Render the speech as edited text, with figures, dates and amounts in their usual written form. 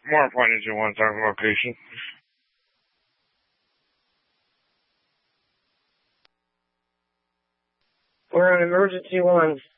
More important, you want our location. We're on emergency 1.